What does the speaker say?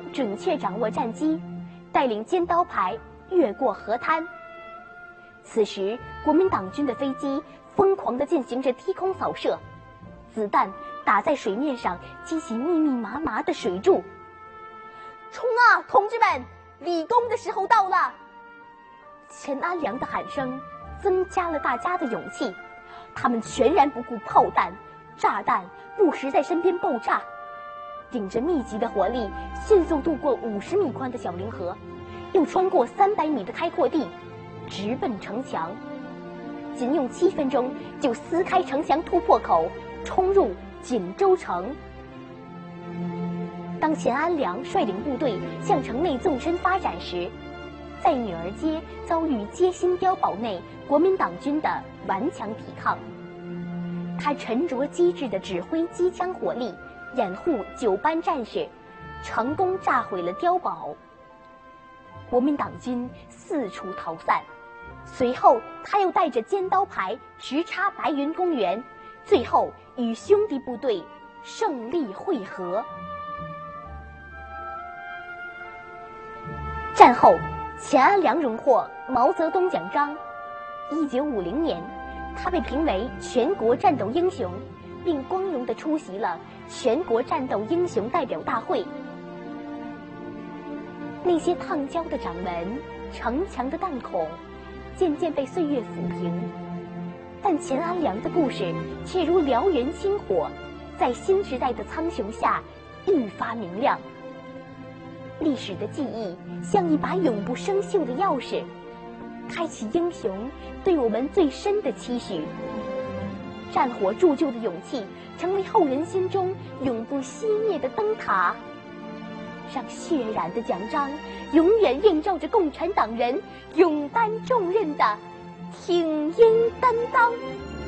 准确掌握战机，带领尖刀排越过河滩。此时，国民党军的飞机疯狂地进行着低空扫射，子弹打在水面上，激起密密麻麻的水柱。冲啊，同志们！立功的时候到了！钱安良的喊声增加了大家的勇气，他们全然不顾炮弹、炸弹不时在身边爆炸，顶着密集的火力，迅速渡过50米宽的小凌河，又穿过300米的开阔地，直奔城墙。仅用7分钟就撕开城墙突破口，冲入锦州城。当钱安良率领部队向城内纵深发展时，在女儿街遭遇街心碉堡内国民党军的顽强抵抗。他沉着机智地指挥机枪火力，掩护9班战士，成功炸毁了碉堡。国民党军四处逃散，随后他又带着尖刀排直插白云公园，最后与兄弟部队胜利会合。战后，钱安良荣获毛泽东奖章。1950年，他被评为全国战斗英雄，并光荣地出席了全国战斗英雄代表大会。那些烫焦的掌门、城墙的弹孔，渐渐被岁月抚平，但钱安良的故事却如燎原星火，在新时代的苍穹下愈发明亮。历史的记忆像一把永不生锈的钥匙，开启英雄对我们最深的期许。战火铸就的勇气，成为后人心中永不熄灭的灯塔，让血染的奖章永远映照着共产党人勇担重任的挺英担当。